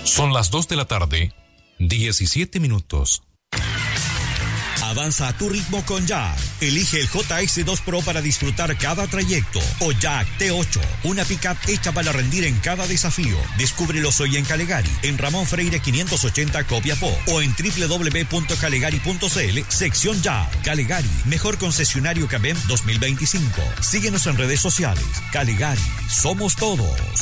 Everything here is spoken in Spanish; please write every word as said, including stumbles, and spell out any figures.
Son las dos de la tarde, diecisiete minutos. Avanza a tu ritmo con Jack. Elige el J S dos Pro para disfrutar cada trayecto. O Jack T ocho, una pickup hecha para rendir en cada desafío. Descúbrelos hoy en Calegari, en Ramón Freire quinientos ochenta Copiapó, o en doble u doble u doble u punto calegari punto c l, sección Jack. Calegari, mejor concesionario Cabem dos mil veinticinco. Síguenos en redes sociales. Calegari, somos todos.